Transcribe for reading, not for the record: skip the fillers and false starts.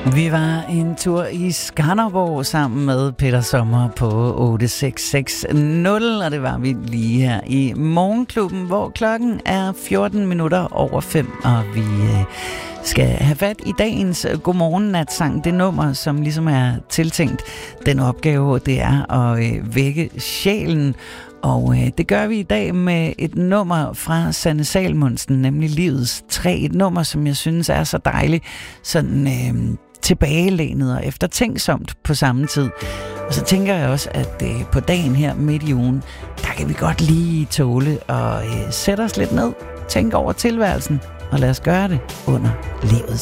Vi var en tur i Skanderborg sammen med Peter Sommer på 8660, og det var vi lige her i Morgenklubben, hvor klokken er 14:05, og vi skal have fat i dagens Godmorgen-natsang. Det nummer, som ligesom er tiltænkt den opgave, det er at vække sjælen. Og det gør vi i dag med et nummer fra Sanne Salomonsen, nemlig Livets Træ. Et nummer, som jeg synes er så dejligt, sådan tilbagelænet og eftertænksomt på samme tid. Og så tænker jeg også, at på dagen her midt i ugen, der kan vi godt lige tåle og sætte os lidt ned, tænke over tilværelsen, og lad os gøre det under livets